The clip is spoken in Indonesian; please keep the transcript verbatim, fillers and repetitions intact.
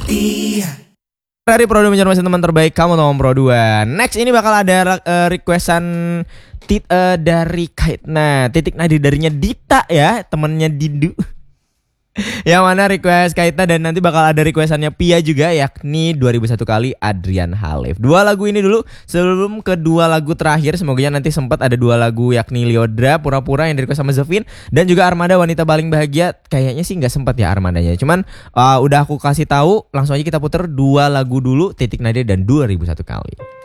Dari Pro dua menjadi teman terbaik kamu Tom Pro dua. Next ini bakal ada uh, requestan tit, uh, dari Kaitna. Titik nadi darinya Dita ya, temennya Dindu. Yang mana request Kaitna dan nanti bakal ada requestannya Pia juga, yakni dua ribu satu kali Adrian Halef. Dua lagu ini dulu sebelum kedua lagu terakhir. Semoga nanti sempat ada dua lagu, yakni Liodra Pura-Pura yang di request sama Zevin, dan juga Armada Wanita Paling Bahagia. Kayaknya sih nggak sempat ya Armadanya. Cuman uh, udah aku kasih tahu, langsung aja kita puter dua lagu dulu, Titik Nadia dan dua ribu satu kali.